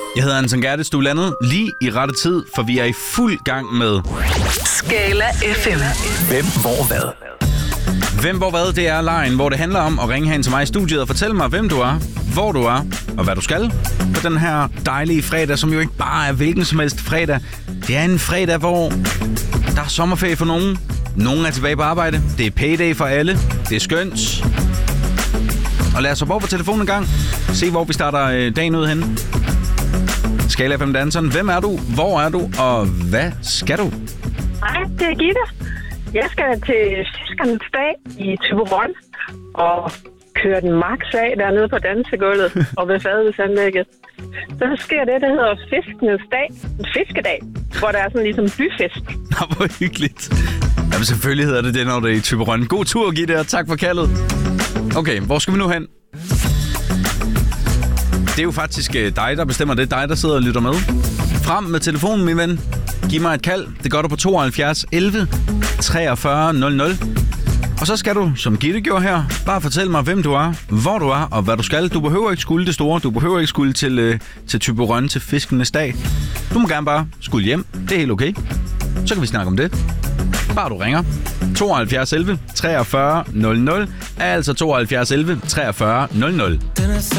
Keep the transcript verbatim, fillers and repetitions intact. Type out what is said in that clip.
Jeg hedder Anton Gerdes, du er landet lige i rette tid, for vi er i fuld gang med Skala F M. Hvem, hvor, hvad? Hvem, hvor, hvad? Det er lejen, hvor det handler om at ringe hen til mig i studiet og fortælle mig, hvem du er, hvor du er og hvad du skal på den her dejlige fredag, som jo ikke bare er hvilken som helst fredag. Det er en fredag, hvor der er sommerferie for nogen. Nogen er tilbage på arbejde. Det er payday for alle. Det er skønt. Og lad os hoppe over på telefonen en gang. Se, hvor vi starter dagen ud henne. Skala F M Danseren. Hvem er du? Hvor er du? Og hvad skal du? Hej, det er Gitte. Jeg skal til Fiskernes Dag i Thyborøn og køre den max af dernede på dansegulvet og ved fadelsanlægget. Så sker det, der hedder Fiskernes Dag. En fiskedag, hvor der er sådan ligesom byfest. Nå, hvor hyggeligt. Jamen selvfølgelig hedder det det, når det er i Thyborøn. God tur, Gitte, og tak for kaldet. Okay, hvor skal vi nu hen? Det er jo faktisk dig, der bestemmer det. Dig, der sidder og lytter med. Frem med telefonen, min ven. Giv mig et kald. Det gør du på tooghalvfjerds elleve treogfyrre nul nul. Og så skal du, som Gitte gjorde her, bare fortælle mig, hvem du er, hvor du er og hvad du skal. Du behøver ikke skulle det store. Du behøver ikke skulle til, øh, til Thyborøn til Fiskernes Dag. Du må gerne bare skulle hjem. Det er helt okay. Så kan vi snakke om det. Bare du ringer. tooghalvfjerds elleve treogfyrre nul nul. Altså tooghalvfjerds elleve treogfyrre nul nul.